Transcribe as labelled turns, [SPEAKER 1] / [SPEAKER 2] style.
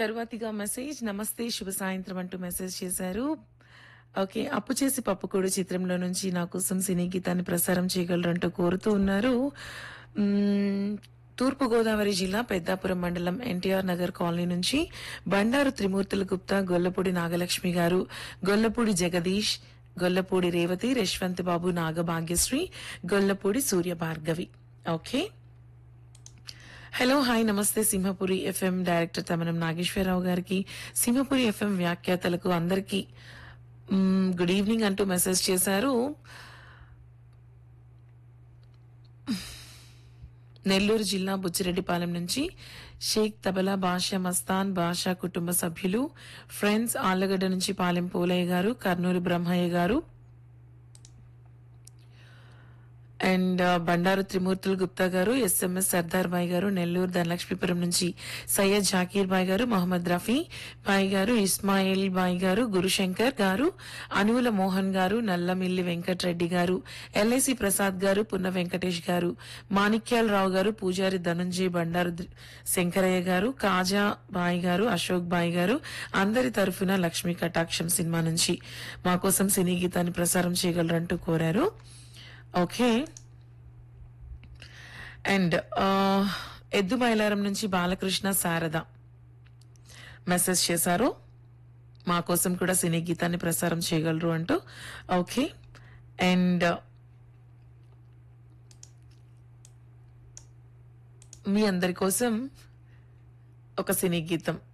[SPEAKER 1] తరువాతిగా message నమస్తే శుభ సాయంత్రం అంటూ మెసేజ్ చేశారు. ఓకే. అప్పు చేసి పప్పుకూడు చిత్రంలో నుంచి నా కోసం సినీ గీతాన్ని ప్రసారం చేయగలరంటూ కోరుతూ ఉన్నారు. హ్మ్. తూర్పు గోదావరి జిల్లా పెద్దాపురం మండలం ఎన్టీఆర్ నగర్ కాలనీ నుంచి బండారు త్రిమూర్తుల గుప్తా, గొల్లపూడి నాగలక్ష్మి గారు, గొల్లపూడి జగదీష్, గొల్లపూడి రేవతి, యశ్వంత్ బాబు, నాగభాగ్యశ్రీ, గొల్లపూడి సూర్య భార్గవి. ఓకే. హలో హాయ్ నమస్తే సింహపురి ఎఫ్ఎం డైరెక్టర్ తమనం నాగేశ్వరరావు గారికి, సింహపురి ఎఫ్ఎం వ్యాఖ్యాతలకు అందరికీ గుడ్ ఈవినింగ్ అంటూ మెసేజ్ చేశారు. నెల్లూరు జిల్లా బుచ్చిరెడ్డిపాలెం నుంచి షేక్ తబలా బాషా మస్తాన్ బాషా కుటుంబ సభ్యులు, ఫ్రెండ్స్ ఆళ్లగడ్డ నుంచి పాలెం పోలయ్య గారు, కర్నూలు బ్రహ్మయ్య గారు అండ్ బండారు త్రిమూర్తులు గుప్తా గారు, ఎస్ఎంఎస్ సర్దార్ బాయ్ గారు, నెల్లూరు ధనలక్ష్మీపురం నుంచి సయ్యద్ జాకీర్ బాయ్ గారు, మొహమ్మద్ రఫీ బాయ్ గారు, ఇస్మాయిల్ బాయ్ గారు, గురుశంకర్ గారు, అనువుల మోహన్ గారు, నల్లమిల్లి వెంకటరెడ్డి గారు, ఎల్ఐసి ప్రసాద్ గారు, పున్న వెంకటేష్ గారు, మాణిక్యాలరావు గారు, పూజారి ధనుంజయ్, బండారు శంకరయ్య గారు, కాజా బాయ్ గారు, అశోక్ బాయ్ గారు, అందరి తరఫున లక్ష్మీ కటాక్షం సినిమా నుంచి మా కోసం సినీ గీతాన్ని ప్రసారం చేయగలరంటూ కోరారు. ఓకే. అండ్ ఎద్దు మైలారం నుంచి బాలకృష్ణ శారద మెసేజ్ చేశారు. మా కోసం కూడా సినీ గీతాన్ని ప్రసారం చేయగలరు అంటూ. ఓకే. అండ్ మీ అందరి కోసం ఒక సినీ గీతం